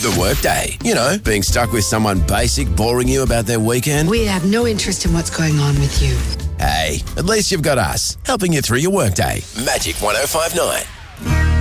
The workday. You know, being stuck with someone basic boring you about their weekend. We have no interest in what's going on with you. Hey, at least you've got us, helping you through your workday. Magic 105.9.